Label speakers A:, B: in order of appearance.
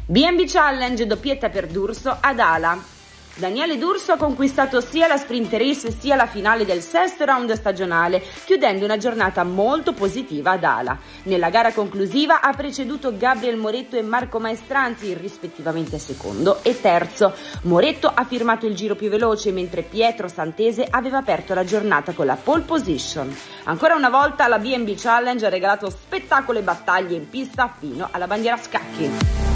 A: B&B Challenge, doppietta per D'Urso ad Ala. Daniele D'Urso ha conquistato sia la sprint race sia la finale del sesto round stagionale, chiudendo una giornata molto positiva ad Ala. Nella gara conclusiva ha preceduto Gabriel Moretto e Marco Maestranzi, rispettivamente secondo e terzo. Moretto ha firmato il giro più veloce, mentre Pietro Santese aveva aperto la giornata con la pole position. Ancora una volta la B&B Challenge ha regalato spettacolo e battaglie in pista fino alla bandiera a scacchi.